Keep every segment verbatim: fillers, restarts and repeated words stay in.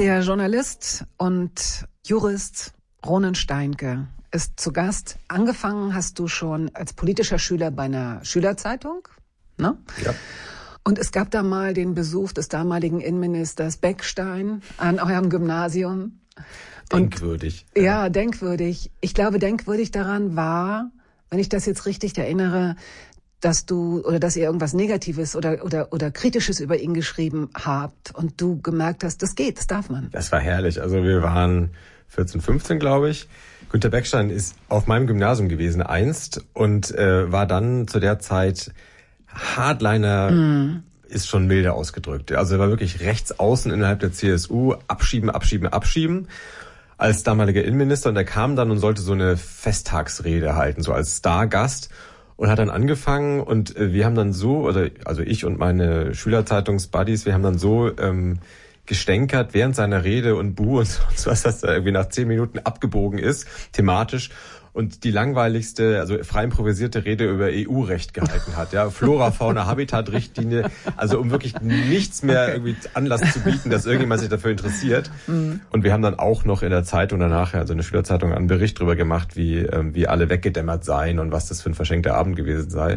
Der Journalist und Jurist Ronen Steinke ist zu Gast. Angefangen hast du schon als politischer Schüler bei einer Schülerzeitung, ne? Ja. Und es gab da mal den Besuch des damaligen Innenministers Beckstein an eurem Gymnasium. Denkwürdig. Und, ja, denkwürdig. Ich glaube, denkwürdig daran war, wenn ich das jetzt richtig erinnere, dass du oder dass ihr irgendwas Negatives oder oder oder Kritisches über ihn geschrieben habt und du gemerkt hast, das geht, das darf man. Das war herrlich. Also wir waren vierzehn, fünfzehn, glaube ich. Günter Beckstein ist auf meinem Gymnasium gewesen einst und äh, war dann zu der Zeit Hardliner, mm. ist schon milder ausgedrückt. Also er war wirklich rechts außen innerhalb der C S U, abschieben, abschieben, abschieben. Als damaliger Innenminister, und er kam dann und sollte so eine Festtagsrede halten, so als Stargast. Und hat dann angefangen und wir haben dann so, oder also ich und meine Schülerzeitungs-Buddies, wir haben dann so ähm, gestänkert während seiner Rede und Buh und so, was, dass er irgendwie nach zehn Minuten abgebogen ist, thematisch. Und die langweiligste, also frei improvisierte Rede über E U-Recht gehalten hat, ja, Flora, Fauna, Habitat-Richtlinie, also um wirklich nichts mehr okay. irgendwie Anlass zu bieten, dass irgendjemand sich dafür interessiert. Mhm. Und wir haben dann auch noch in der Zeitung danach, also in der Schülerzeitung, einen Bericht drüber gemacht, wie ähm, wie alle weggedämmert seien und was das für ein verschenkter Abend gewesen sei.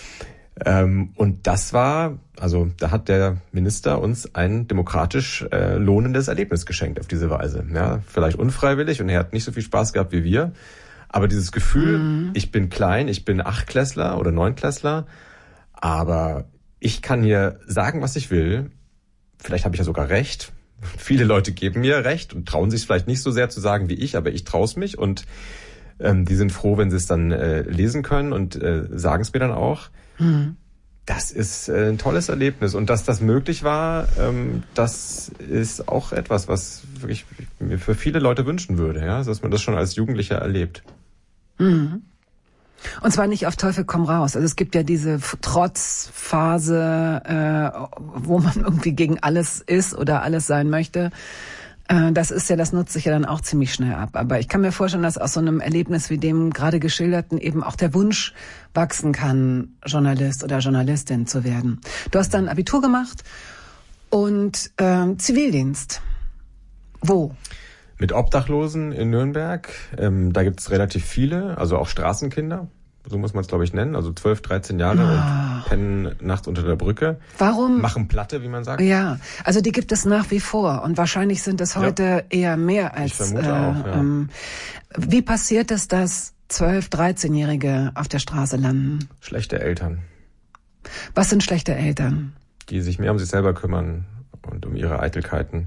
Ähm, und das war, also da hat der Minister uns ein demokratisch äh, lohnendes Erlebnis geschenkt auf diese Weise. Ja, vielleicht unfreiwillig und er hat nicht so viel Spaß gehabt wie wir. Aber dieses Gefühl, mhm. ich bin klein, ich bin Achtklässler oder Neunklässler, aber ich kann hier sagen, was ich will. Vielleicht habe ich ja sogar recht. Viele Leute geben mir recht und trauen sich vielleicht nicht so sehr zu sagen wie ich, aber ich traue es mich und ähm, die sind froh, wenn sie es dann äh, lesen können und äh, sagen es mir dann auch. Mhm. Das ist äh, ein tolles Erlebnis und dass das möglich war, ähm, das ist auch etwas, was wirklich mir für viele Leute wünschen würde, ja, dass man das schon als Jugendlicher erlebt. Mhm. Und zwar nicht auf Teufel komm raus. Also es gibt ja diese Trotzphase, äh, wo man irgendwie gegen alles ist oder alles sein möchte. Äh, das ist ja, das nutzt sich ja dann auch ziemlich schnell ab. Aber ich kann mir vorstellen, dass aus so einem Erlebnis wie dem gerade geschilderten eben auch der Wunsch wachsen kann, Journalist oder Journalistin zu werden. Du hast dann Abitur gemacht und äh, Zivildienst. Wo? Mit Obdachlosen in Nürnberg. Ähm, da gibt's relativ viele, also auch Straßenkinder, so muss man es, glaube ich, nennen. Also zwölf, dreizehn Jahre oh. und pennen nachts unter der Brücke. Warum? Machen Platte, wie man sagt. Ja, also die gibt es nach wie vor und wahrscheinlich sind es heute ja. eher mehr als... Ich vermute äh, auch, ja. ähm, wie passiert es, dass zwölf-, dreizehnjährige auf der Straße landen? Schlechte Eltern. Was sind schlechte Eltern? Die sich mehr um sich selber kümmern und um ihre Eitelkeiten.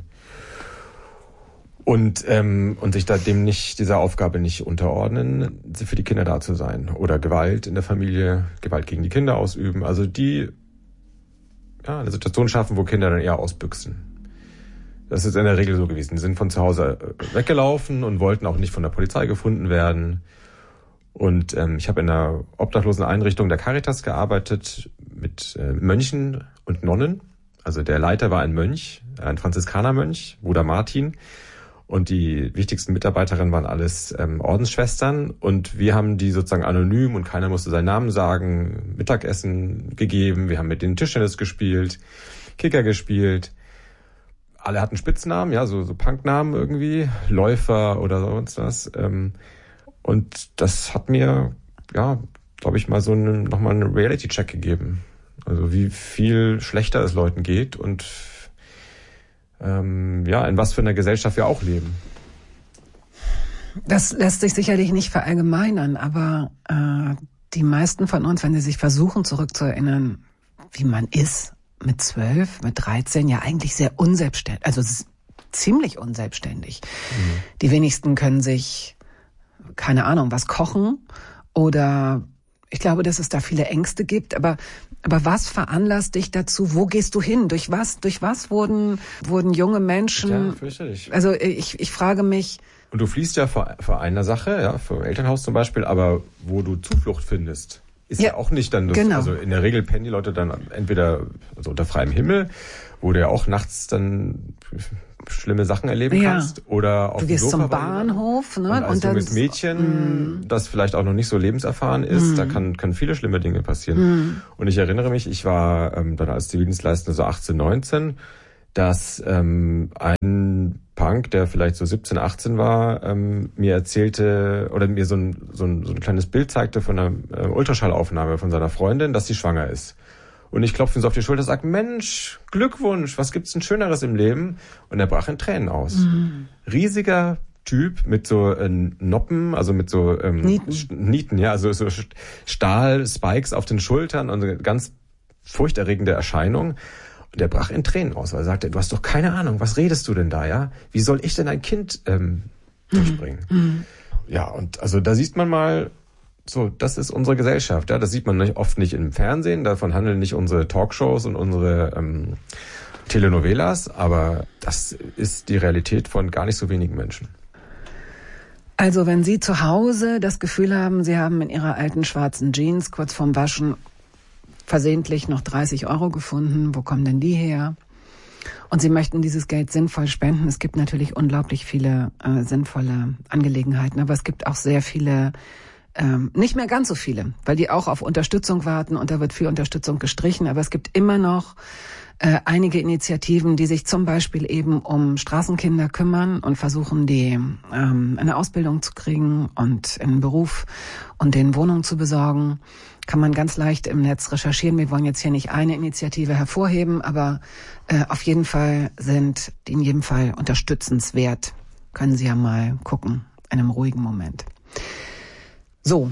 Und ähm, und sich da dem nicht, dieser Aufgabe nicht unterordnen, für die Kinder da zu sein. Oder Gewalt in der Familie, Gewalt gegen die Kinder ausüben. Also die ja eine Situation schaffen, wo Kinder dann eher ausbüchsen. Das ist in der Regel so gewesen. Die sind von zu Hause weggelaufen und wollten auch nicht von der Polizei gefunden werden. Und ähm, ich habe in einer obdachlosen Einrichtung der Caritas gearbeitet mit äh, Mönchen und Nonnen. Also der Leiter war ein Mönch, ein Franziskanermönch, Bruder Martin. Und die wichtigsten Mitarbeiterinnen waren alles ähm, Ordensschwestern. Und wir haben die sozusagen anonym und keiner musste seinen Namen sagen, Mittagessen gegeben. Wir haben mit denen Tischtennis gespielt, Kicker gespielt. Alle hatten Spitznamen, ja, so, so Punknamen irgendwie, Läufer oder sonst was. Ähm, und das hat mir, ja, glaube ich, mal so einen, nochmal einen Reality-Check gegeben. Also wie viel schlechter es Leuten geht und Ähm, ja, in was für einer Gesellschaft wir auch leben. Das lässt sich sicherlich nicht verallgemeinern, aber äh, die meisten von uns, wenn sie sich versuchen zurückzuerinnern, wie man ist mit zwölf, mit dreizehn, ja eigentlich sehr unselbstständig, also ziemlich unselbstständig. Mhm. Die wenigsten können sich, keine Ahnung, was kochen oder ich glaube, dass es da viele Ängste gibt, aber aber was veranlasst dich dazu? Wo gehst du hin? Durch was durch was wurden wurden junge Menschen? Ja, fürchterlich. Also ich ich frage mich. Und du fließt ja vor, vor einer Sache, ja, vor Elternhaus zum Beispiel, aber wo du Zuflucht findest, ist ja, ja auch nicht dann. Das, genau. Also in der Regel pennen die Leute dann entweder also unter freiem Himmel, wo du ja auch nachts dann schlimme Sachen erleben ja. kannst, oder auf du dem gehst Sofa zum Bahnhof, ne? Und als und dann junges Mädchen, mm. das vielleicht auch noch nicht so lebenserfahren ist, mm. da kann können viele schlimme Dinge passieren. Mm. Und ich erinnere mich, ich war ähm, dann als Zivildienstleister so achtzehn, neunzehn, dass ähm, ein Punk, der vielleicht so siebzehn, achtzehn war, ähm, mir erzählte oder mir so ein, so ein, so ein kleines Bild zeigte von einer äh, Ultraschallaufnahme von seiner Freundin, dass sie schwanger ist. Und ich klopfe ihm so auf die Schulter und sage, Mensch, Glückwunsch, was gibt's denn Schöneres im Leben? Und er brach in Tränen aus. Mhm. Riesiger Typ mit so äh, Noppen, also mit so ähm, Nieten. Nieten, ja, also so Stahl-Spikes auf den Schultern und eine ganz furchterregende Erscheinung. Und er brach in Tränen aus, weil er sagte, du hast doch keine Ahnung, was redest du denn da, ja? Wie soll ich denn ein Kind ähm, durchbringen? Mhm. Ja, und also da sieht man mal, so, das ist unsere Gesellschaft, ja, das sieht man nicht, oft nicht im Fernsehen, davon handeln nicht unsere Talkshows und unsere ähm, Telenovelas, aber das ist die Realität von gar nicht so wenigen Menschen. Also wenn Sie zu Hause das Gefühl haben, Sie haben in Ihrer alten schwarzen Jeans kurz vorm Waschen versehentlich noch dreißig Euro gefunden, wo kommen denn die her? Und Sie möchten dieses Geld sinnvoll spenden. Es gibt natürlich unglaublich viele äh, sinnvolle Angelegenheiten, aber es gibt auch sehr viele, ähm, nicht mehr ganz so viele, weil die auch auf Unterstützung warten und da wird viel Unterstützung gestrichen, aber es gibt immer noch äh, einige Initiativen, die sich zum Beispiel eben um Straßenkinder kümmern und versuchen, die ähm, eine Ausbildung zu kriegen und einen Beruf und denen Wohnung zu besorgen. Kann man ganz leicht im Netz recherchieren. Wir wollen jetzt hier nicht eine Initiative hervorheben, aber äh, auf jeden Fall sind die in jedem Fall unterstützenswert. Können Sie ja mal gucken, in einem ruhigen Moment. So,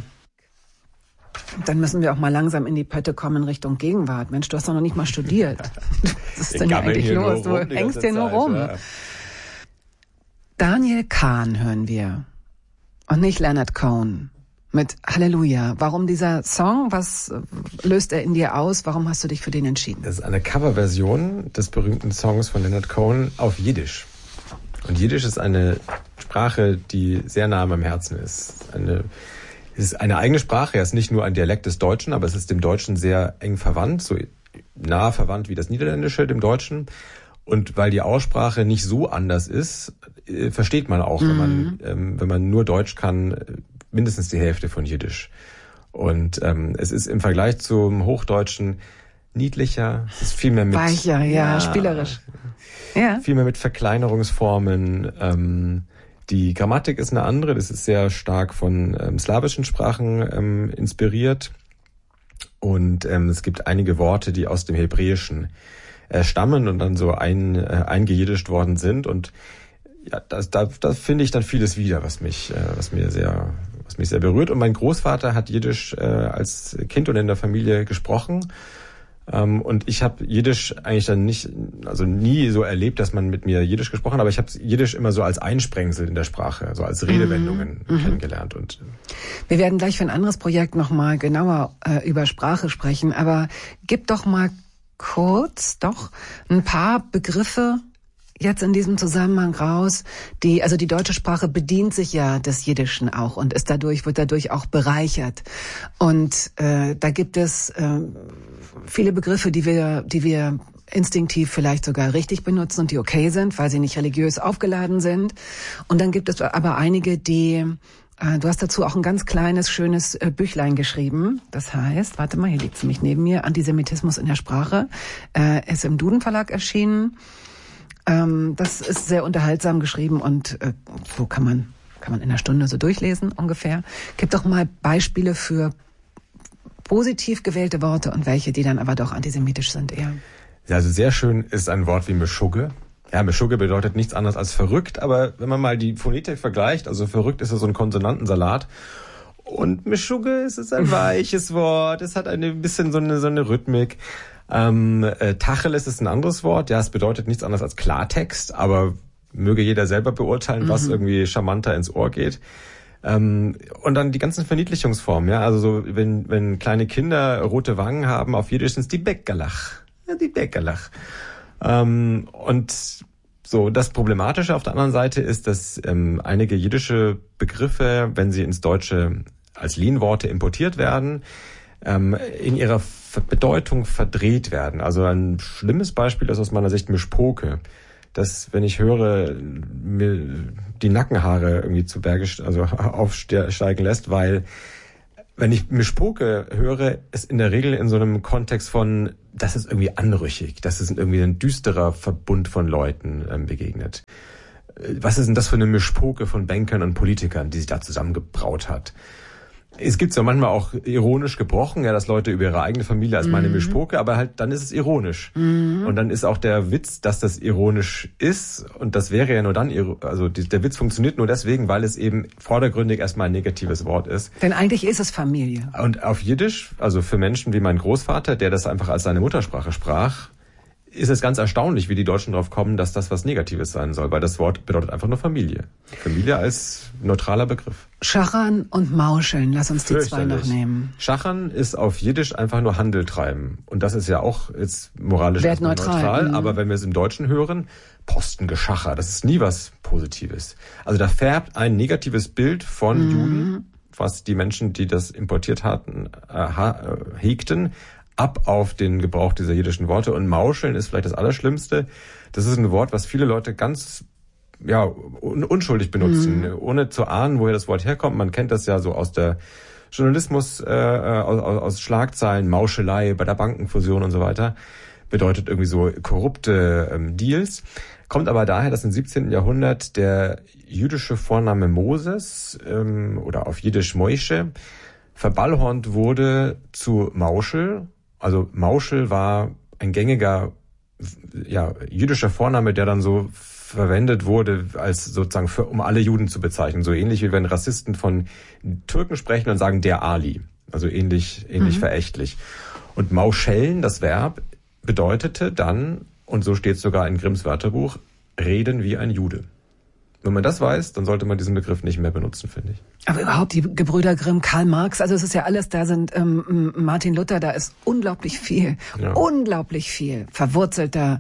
dann müssen wir auch mal langsam in die Pötte kommen in Richtung Gegenwart. Mensch, du hast doch noch nicht mal studiert. Was ist denn hier eigentlich los? Du hängst hier nur rum. Ja. Daniel Kahn hören wir und nicht Leonard Cohen. Mit Halleluja. Warum dieser Song? Was löst er in dir aus? Warum hast du dich für den entschieden? Das ist eine Coverversion des berühmten Songs von Leonard Cohen auf Jiddisch. Und Jiddisch ist eine Sprache, die sehr nah an meinem Herzen ist. Eine, es ist eine eigene Sprache. Es ist nicht nur ein Dialekt des Deutschen, aber es ist dem Deutschen sehr eng verwandt, so nah verwandt wie das Niederländische dem Deutschen. Und weil die Aussprache nicht so anders ist, versteht man auch, mhm. wenn man ähm, wenn man nur Deutsch kann, mindestens die Hälfte von Jiddisch. Und ähm, es ist im Vergleich zum Hochdeutschen niedlicher, es ist viel mehr mit... Weicher, ja, ja spielerisch. Ja. Viel mehr mit Verkleinerungsformen. Ähm, die Grammatik ist eine andere, das ist sehr stark von ähm, slawischen Sprachen ähm, inspiriert. Und ähm, es gibt einige Worte, die aus dem Hebräischen äh, stammen und dann so ein, äh, eingejiddischt worden sind. Und ja, das, da, da finde ich dann vieles wieder, was mich, äh, was mir sehr, was mich sehr berührt. Und mein Großvater hat Jiddisch äh, als Kind und in der Familie gesprochen. Ähm, und ich habe Jiddisch eigentlich dann nicht, also nie so erlebt, dass man mit mir Jiddisch gesprochen hat, aber ich habe Jiddisch immer so als Einsprengsel in der Sprache, so als Redewendungen mhm. kennengelernt. Und wir werden gleich für ein anderes Projekt nochmal genauer äh, über Sprache sprechen, aber gib doch mal kurz doch ein paar Begriffe jetzt in diesem Zusammenhang raus, die, also die deutsche Sprache bedient sich ja des Jiddischen auch und ist dadurch, wird dadurch auch bereichert. Und äh, da gibt es äh, viele Begriffe, die wir, die wir instinktiv vielleicht sogar richtig benutzen und die okay sind, weil sie nicht religiös aufgeladen sind. Und dann gibt es aber einige, die, äh, du hast dazu auch ein ganz kleines, schönes äh, Büchlein geschrieben. Das heißt, warte mal, hier liegt es nämlich neben mir, Antisemitismus in der Sprache. Äh, ist im Duden Verlag erschienen. Das ist sehr unterhaltsam geschrieben und äh, so kann man kann man in einer Stunde so durchlesen ungefähr. Gib doch mal Beispiele für positiv gewählte Worte und welche, die dann aber doch antisemitisch sind eher. Ja, also sehr schön ist ein Wort wie Meschugge. Ja, Meschugge bedeutet nichts anderes als verrückt, aber wenn man mal die Phonetik vergleicht, also verrückt ist ja so ein Konsonantensalat. Und Meschugge ist es ein weiches Wort, es hat ein bisschen so eine so eine Rhythmik. Ähm, äh, Tacheles ist ein anderes Wort. Ja, es bedeutet nichts anderes als Klartext, aber möge jeder selber beurteilen, mhm. was irgendwie charmanter ins Ohr geht. Ähm, und dann die ganzen Verniedlichungsformen, ja, also so, wenn wenn kleine Kinder rote Wangen haben, auf Jiddisch sind es die Bäckerlach, ja, die Bäckerlach. Ähm, und so, das Problematische auf der anderen Seite ist, dass ähm, einige jiddische Begriffe, wenn sie ins Deutsche als Lehnworte importiert werden, ähm, in ihrer Bedeutung verdreht werden. Also ein schlimmes Beispiel ist aus meiner Sicht Mischpoke. Dass, wenn ich höre, mir die Nackenhaare irgendwie zu Berge, also aufsteigen lässt, weil wenn ich Mischpoke höre, ist in der Regel in so einem Kontext von, das ist irgendwie anrüchig, das ist irgendwie ein düsterer Verbund von Leuten ähm, begegnet. was ist denn das für eine Mischpoke von Bankern und Politikern, die sich da zusammengebraut hat? Es gibt's ja manchmal auch ironisch gebrochen, ja, dass Leute über ihre eigene Familie als meine Mischpoke, aber halt dann ist es ironisch. Mhm. Und dann ist auch der Witz, dass das ironisch ist, und das wäre ja nur dann, also die, der Witz funktioniert nur deswegen, weil es eben vordergründig erstmal ein negatives Wort ist. Denn eigentlich ist es Familie. Und auf Jiddisch, also für Menschen wie mein Großvater, der das einfach als seine Muttersprache sprach, ist es ganz erstaunlich, wie die Deutschen drauf kommen, dass das was Negatives sein soll, weil das Wort bedeutet einfach nur Familie. Familie als neutraler Begriff. Schachern und Mauscheln, lass uns die zwei noch nehmen. Schachern ist auf Jiddisch einfach nur Handel treiben. Und das ist ja auch jetzt moralisch wertneutral, neutral, aber wenn wir es im Deutschen hören, Postengeschacher, das ist nie was Positives. Also da färbt ein negatives Bild von mhm. Juden, was die Menschen, die das importiert hatten, äh, hegten, ab auf den Gebrauch dieser jiddischen Worte. Und Mauscheln ist vielleicht das Allerschlimmste. Das ist ein Wort, was viele Leute ganz ja un- unschuldig benutzen, mhm. ohne zu ahnen, woher das Wort herkommt. Man kennt das ja so aus der Journalismus, äh, aus, aus Schlagzeilen, Mauschelei bei der Bankenfusion und so weiter. Bedeutet irgendwie so korrupte ähm, Deals. Kommt aber daher, dass im siebzehnten Jahrhundert der jüdische Vorname Moses ähm, oder auf Jiddisch Moishe verballhornt wurde zu Mauschel. Also Mauschel war ein gängiger ja, jüdischer Vorname, der dann so verwendet wurde, als sozusagen für, um alle Juden zu bezeichnen. So ähnlich wie wenn Rassisten von Türken sprechen und sagen der Ali. Also ähnlich, ähnlich mhm. verächtlich. Und Mauscheln, das Verb, bedeutete dann, und so steht es sogar in Grimms Wörterbuch, reden wie ein Jude. Wenn man das weiß, dann sollte man diesen Begriff nicht mehr benutzen, finde ich. Aber überhaupt die Gebrüder Grimm, Karl Marx, also es ist ja alles, da sind ähm, Martin Luther, da ist unglaublich viel, ja. unglaublich viel verwurzelter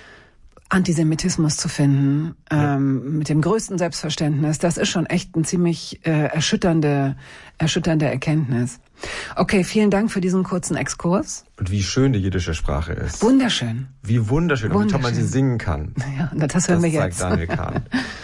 Antisemitismus zu finden, ja. ähm, mit dem größten Selbstverständnis. Das ist schon echt ein ziemlich äh, erschütternde, erschütternde Erkenntnis. Okay, vielen Dank für diesen kurzen Exkurs. Und wie schön die jiddische Sprache ist. Wunderschön. Wie wunderschön, wunderschön. Und wie toll man sie singen kann. Ja, das hören wir jetzt. Das zeigt Daniel Kahn.